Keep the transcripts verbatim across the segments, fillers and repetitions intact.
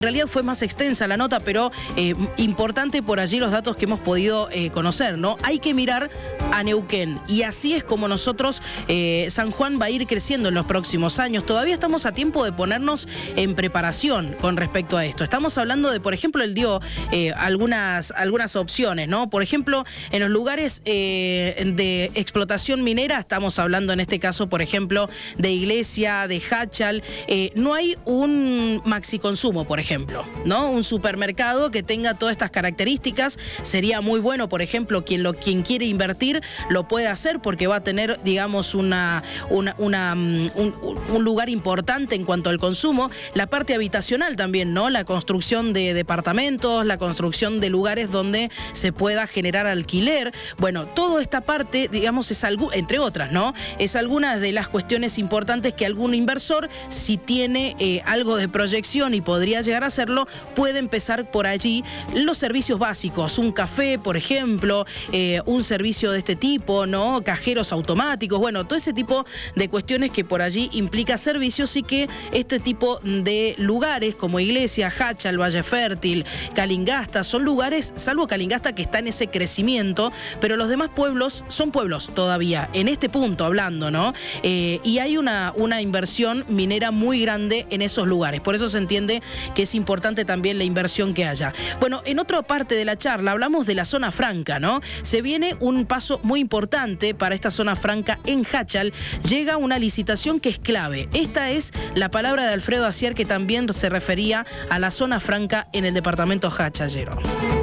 En realidad fue más extensa la nota, pero eh, importante por allí los datos que hemos podido eh, conocer, ¿no? Hay que mirar a Neuquén y así es como nosotros, eh, San Juan va a ir creciendo en los próximos años. Todavía estamos a tiempo de ponernos en preparación con respecto a esto. Estamos hablando de, por ejemplo, él dio eh, algunas, algunas opciones, ¿no? Por ejemplo, en los lugares eh, de explotación minera, estamos hablando en este caso, por ejemplo, de Iglesia, de Hachal, eh, no hay un maxi consumo, por ejemplo. Ejemplo, ¿no? Un supermercado que tenga todas estas características sería muy bueno, por ejemplo, quien lo quien quiere invertir lo puede hacer porque va a tener, digamos, una, una, una un, un lugar importante en cuanto al consumo. La parte habitacional también, ¿no? La construcción de departamentos, la construcción de lugares donde se pueda generar alquiler. Bueno, toda esta parte, digamos, es algo, entre otras, ¿no? Es algunas de las cuestiones importantes que algún inversor, si tiene eh, algo de proyección y podría llegar a hacerlo, puede empezar por allí. Los servicios básicos, un café, por ejemplo, eh, un servicio de este tipo, ¿no? Cajeros automáticos, bueno, todo ese tipo de cuestiones que por allí implica servicios y que este tipo de lugares como Iglesia, Hachal, Valle Fértil, Calingasta, son lugares, salvo Calingasta que está en ese crecimiento, pero los demás pueblos son pueblos todavía, en este punto hablando, ¿no? Eh, y hay una, una inversión minera muy grande en esos lugares, por eso se entiende que es importante también la inversión que haya. Bueno, en otra parte de la charla hablamos de la zona franca, ¿no? Se viene un paso muy importante para esta zona franca en Hachal. Llega una licitación que es clave. Esta es la palabra de Alfredo Aciar, que también se refería a la zona franca en el departamento hachallero.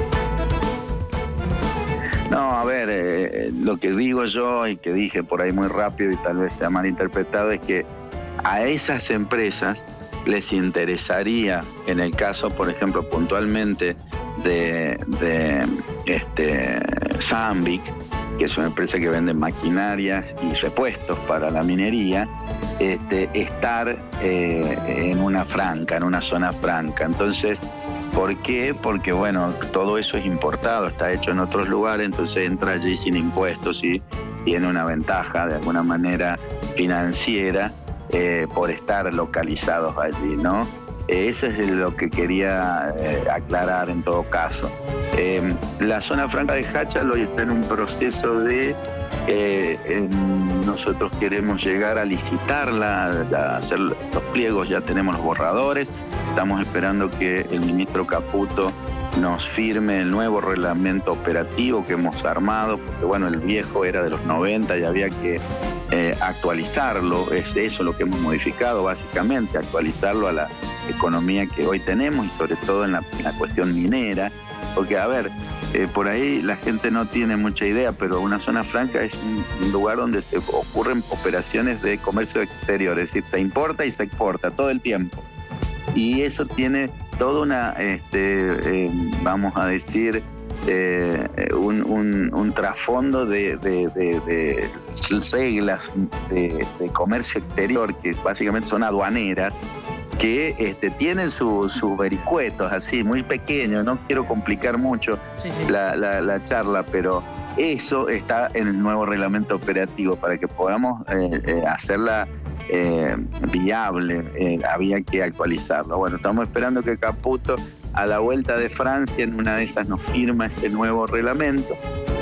No, a ver, eh, lo que digo yo y que dije por ahí muy rápido y tal vez sea malinterpretado es que a esas empresas les interesaría, en el caso, por ejemplo, puntualmente de, de este, Sandvik, que es una empresa que vende maquinarias y repuestos para la minería, este, estar eh, en una franca, en una zona franca. Entonces, ¿por qué? Porque, bueno, todo eso es importado, está hecho en otros lugares, entonces entra allí sin impuestos y tiene una ventaja, de alguna manera, financiera, Eh, por estar localizados allí, ¿no? Eh, eso es lo que quería eh, aclarar en todo caso. Eh, la zona franca de Hachal hoy está en un proceso de... Eh, eh, nosotros queremos llegar a licitarla, a hacer los pliegos, ya tenemos los borradores, estamos esperando que el ministro Caputo nos firme el nuevo reglamento operativo que hemos armado, porque bueno, el viejo era de los noventa y había que eh, actualizarlo, es eso lo que hemos modificado básicamente, actualizarlo a la economía que hoy tenemos y sobre todo en la, en la cuestión minera, porque a ver, eh, por ahí la gente no tiene mucha idea, pero una zona franca es un, un lugar donde se ocurren operaciones de comercio exterior, es decir, se importa y se exporta todo el tiempo. Y eso tiene toda una, este, eh, vamos a decir, eh, un, un, un trasfondo de, de, de, de reglas de, de comercio exterior que básicamente son aduaneras, que este, tienen sus su vericuetos así, muy pequeños. No quiero complicar mucho sí, sí. La, la, la charla, pero eso está en el nuevo reglamento operativo para que podamos eh, eh, hacerla Eh, viable, eh, había que actualizarlo. Bueno, estamos esperando que Caputo a la vuelta de Francia en una de esas nos firma ese nuevo reglamento.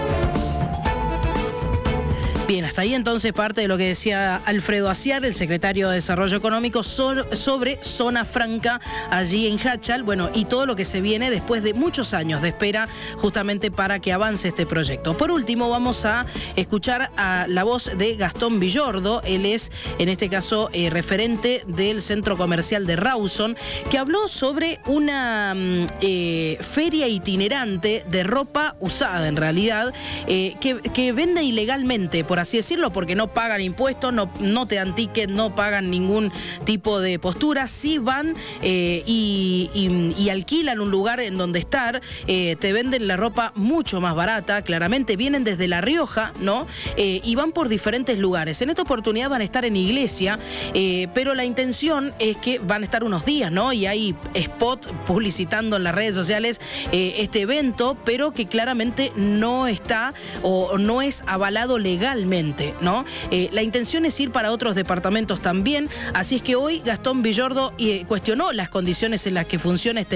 Bien, hasta ahí entonces parte de lo que decía Alfredo Aciar, el secretario de Desarrollo Económico, sobre zona franca allí en Hachal, bueno, y todo lo que se viene después de muchos años de espera justamente para que avance este proyecto. Por último, vamos a escuchar a la voz de Gastón Villordo, él es, en este caso, eh, referente del Centro Comercial de Rawson, que habló sobre una eh, feria itinerante de ropa usada, en realidad, eh, que, que vende ilegalmente, por así decirlo, porque no pagan impuestos, no, no te dan ticket, no pagan ningún tipo de postura, sí van eh, y, y, y alquilan un lugar en donde estar, eh, te venden la ropa mucho más barata, claramente vienen desde La Rioja, ¿no? Eh, y van por diferentes lugares. En esta oportunidad van a estar en Iglesia, eh, pero la intención es que van a estar unos días, ¿no? Y hay spot publicitando en las redes sociales eh, este evento, pero que claramente no está o no es avalado legalmente totalmente, ¿no? Eh, la intención es ir para otros departamentos también, así es que hoy Gastón Villordo eh, cuestionó las condiciones en las que funciona este